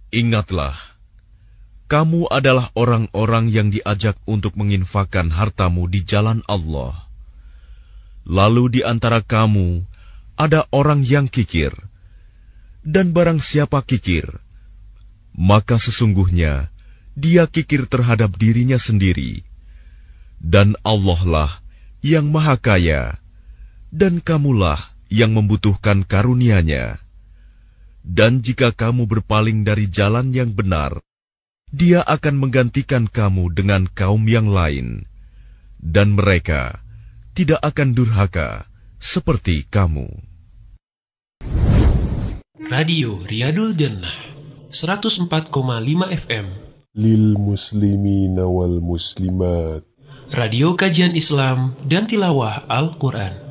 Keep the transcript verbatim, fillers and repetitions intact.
Ingatlah, kamu adalah orang-orang yang diajak untuk menginfakkan hartamu di jalan Allah. Lalu di antara kamu ada orang yang kikir, dan barang siapa kikir, maka sesungguhnya dia kikir terhadap dirinya sendiri, dan Allah lah yang Maha Kaya, dan kamulah yang membutuhkan karunia-Nya. Dan jika kamu berpaling dari jalan yang benar, Dia akan menggantikan kamu dengan kaum yang lain, dan mereka tidak akan durhaka seperti kamu. Radio Riyadul Jannah seratus empat koma lima F M Lil muslimina wal muslimat. Radio Kajian Islam dan Tilawah Al-Quran.